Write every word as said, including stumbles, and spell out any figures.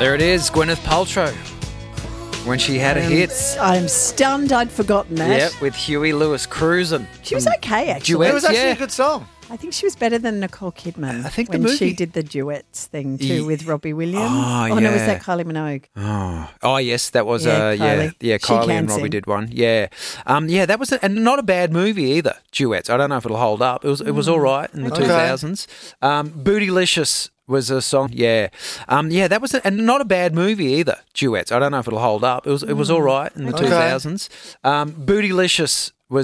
There it is, Gwyneth Paltrow. When she had a I'm, hit. I'm stunned I'd forgotten that. Yep, with Huey Lewis cruising. She was okay, actually. Duets, It was actually yeah. a good song. I think she was better than Nicole Kidman I think the when movie- she did the duets thing too Ye- with Robbie Williams. Oh, no, was yeah. that Kylie Minogue? Oh, oh yes, that was Yeah, uh, yeah, Kylie. yeah. She Kylie can and Robbie sing. did one. Yeah, um, yeah. That was a, and not a bad movie either. Duets. I don't know if it'll hold up. It was it was all right in the Okay. two thousands. Um, Bootylicious was a song. Yeah, um, yeah. That was a, and not a bad movie either. Duets. I don't know if it'll hold up. It was it was all right in the Okay. two thousands. Um, Bootylicious